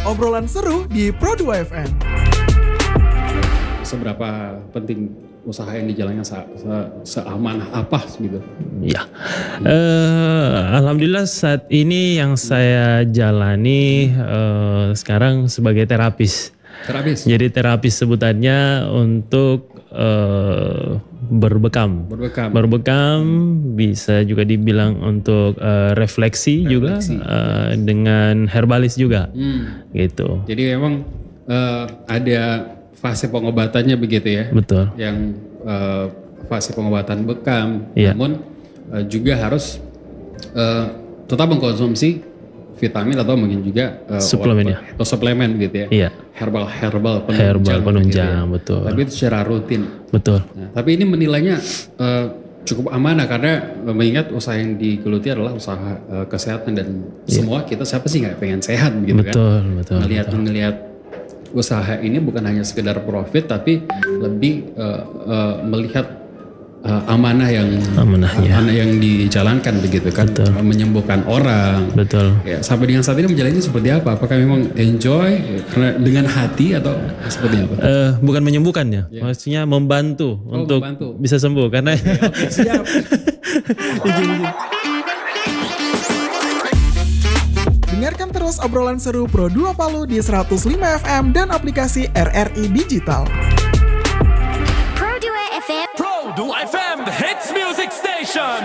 obrolan seru di Pro2 FM. Seberapa penting usaha yang dijalankan seamanah apa gitu? Ya, alhamdulillah saat ini yang saya jalani sekarang sebagai terapis. Terapis? Jadi terapis sebutannya untuk berbekam, bisa juga dibilang untuk refleksi juga dengan herbalis juga, gitu. Jadi memang ada fase pengobatannya begitu ya? Betul. Yang fase pengobatan bekam, Iya. namun juga harus tetap mengkonsumsi vitamin atau mungkin juga suplemen ya, atau suplemen gitu ya? Iya. Herbal penunjang, gitu ya. betul. Tapi itu secara rutin. Betul. Nah, tapi ini menilainya cukup amanah karena mengingat usaha yang digeluti adalah usaha kesehatan dan semua kita siapa sih nggak pengen sehat gitu kan? Betul. Melihat usaha ini bukan hanya sekedar profit tapi lebih melihat amanah yang dijalankan begitu kan. Betul. Menyembuhkan orang. Betul. Ya, sampai dengan saat ini menjalannya seperti apa? Apakah memang enjoy karena dengan hati atau seperti apa? Bukan menyembuhkannya, maksudnya membantu untuk bisa sembuh karena Siap. Dengarkan terus obrolan seru Pro2 Palu di 105 FM dan aplikasi RRI Digital. Pro2 FM, the hits music station.